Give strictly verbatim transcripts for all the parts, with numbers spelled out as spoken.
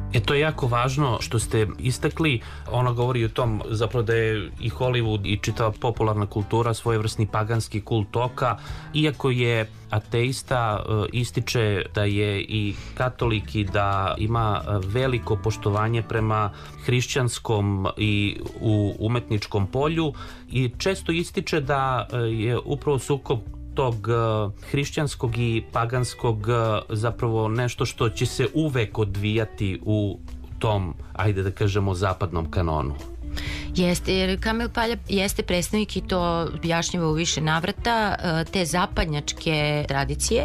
E, to je jako važno što ste istakli. Ona govori o tom zapravo da je i Hollywood i čitava popularna kultura svojevrsni paganski kult oka. Iako je ateista, ističe da je i katolik i da ima veliko poštovanje prema hrišćanskom i u umetničkom polju i često ističe da je upravo sukob tog hrišćanskog i paganskog zapravo nešto što će se uvek odvijati u tom, ajde da kažemo, zapadnom kanonu. Jeste, jer Kamil Palja jeste predstavnik i to objašnjava u više navrata te zapadnjačke tradicije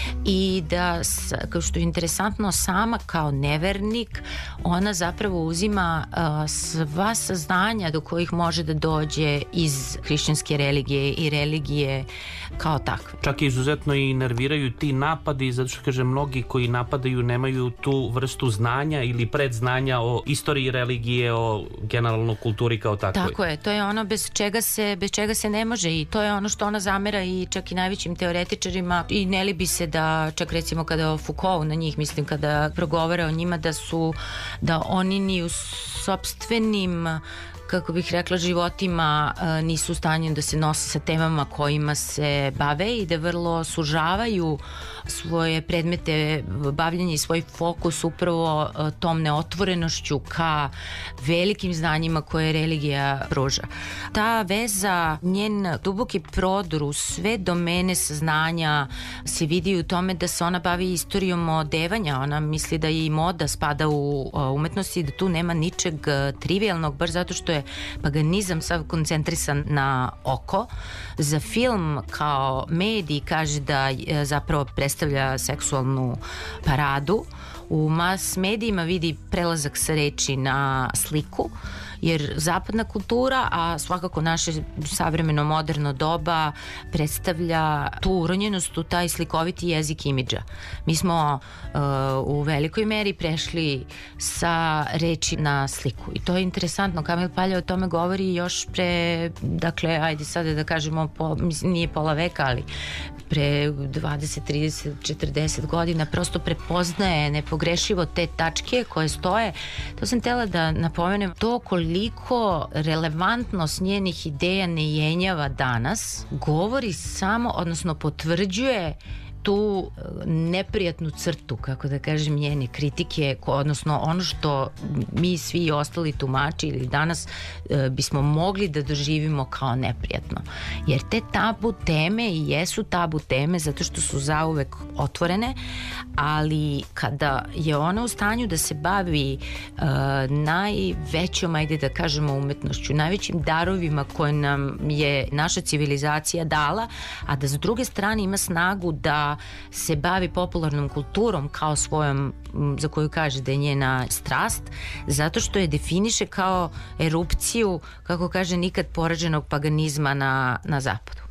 i da, kao što je interesantno, sama kao nevernik ona zapravo uzima sva saznanja do kojih može da dođe iz hrišćanske religije i religije kao takve. Čak i izuzetno i nerviraju ti napadi, zato što, kaže, mnogi koji napadaju nemaju tu vrstu znanja ili predznanja o istoriji religije, o generalno kulturi kao takvoj. Tako je, to je ono bez čega se, bez čega se ne može i to je ono što ona zamera i čak i najvećim teoretičarima i ne libi se da, čak recimo kada o Foucault na njih, mislim, kada progovara o njima, da su, da oni ni u sopstvenim, kako bih rekla, životima nisu u stanju da se nose sa temama kojima se bave i da vrlo sužavaju svoje predmete bavljanja i svoj fokus upravo tom neotvorenošću ka velikim znanjima koje religija pruža. Ta veza, njen duboki prodor u sve domene saznanja se vidi u tome da se ona bavi istorijom odevanja. Ona misli da i moda spada u umetnost i da tu nema ničeg trivialnog, baš zato što je paganizam sav koncentrisan na oko. Za film kao medij kaže da zapravo predstavlja seksualnu paradu. U mas medijima vidi prelazak sa reči na sliku, jer zapadna kultura, a svakako naše savremeno moderno doba, predstavlja tu uronjenost u taj slikoviti jezik imidža. Mi smo uh, u velikoj meri prešli sa reči na sliku i to je interesantno. Kamil Palja o tome govori još pre, dakle, ajde sada da kažemo, po, mislim, nije pola veka, ali pre dvadeset, trideset, četrdeset godina prosto prepoznaje nepogrešivo te tačke koje stoje. To sam htela da napomenem, to koliko relevantnost njenih ideja ne jenjava danas govori samo, odnosno potvrđuje tu neprijatnu crtu, kako da kažem, njene kritike, odnosno ono što mi svi ostali tumači ili danas e, bismo mogli da doživimo kao neprijatno. Jer te tabu teme i jesu tabu teme zato što su zauvek otvorene, ali kada je ona u stanju da se bavi e, najvećom, ajde da kažemo, umetnošću, najvećim darovima koje nam je naša civilizacija dala, a da s druge strane ima snagu da se bavi popularnom kulturom kao svojom, za koju kaže da je njena strast, zato što je definiše kao erupciju, kako kaže, nikad porađenog paganizma na, na zapadu.